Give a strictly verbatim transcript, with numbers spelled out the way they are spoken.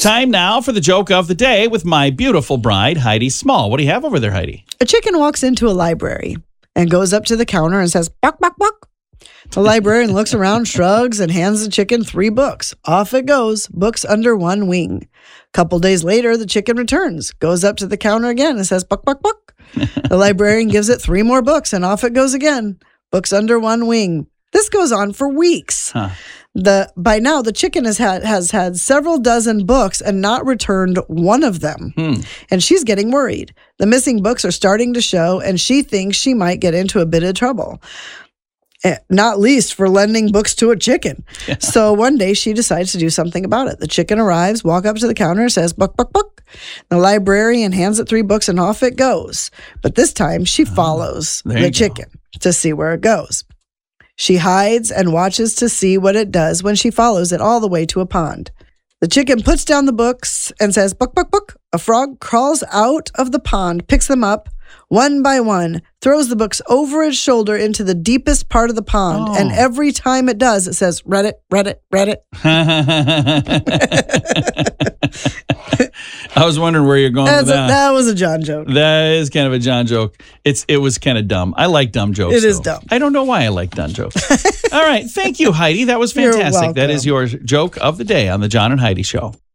Time now for the joke of the day with my beautiful bride, Heidi Small. What do you have over there, Heidi? A chicken walks into a library and goes up to the counter and says, "Buck, buck, buck." The librarian looks around, shrugs, and hands the chicken three books. Off it goes, books under one wing. A couple days later, the chicken returns, goes up to the counter again and says, "Buck, buck, buck." The librarian gives it three more books, and off it goes again, books under one wing. This goes on for weeks. Huh. The by now, the chicken has had has had several dozen books and not returned one of them. Hmm. And she's getting worried. The missing books are starting to show, and she thinks she might get into a bit of trouble. Eh, Not least for lending books to a chicken. Yeah. So one day she decides to do something about it. The chicken arrives, walk up to the counter, says, "Buck, buck, buck." The librarian hands it three books and off it goes. But this time she follows there you the go. chicken to see where it goes. She hides and watches to see what it does when she follows it all the way to a pond. The chicken puts down the books and says, "Buck, buck, buck." A frog crawls out of the pond, picks them up one by one, throws the books over its shoulder into the deepest part of the pond. Oh. And every time it does, it says, "Read it, read it, read it." I was wondering where you're going That's with a, that. that was a John joke. That is kind of a John joke. It's It was kind of dumb. I like dumb jokes. It is though. dumb. I don't know why I like dumb jokes. All right. Thank you, Heidi. That was You're fantastic. That is welcome. your joke of the day on the John and Heidi Show.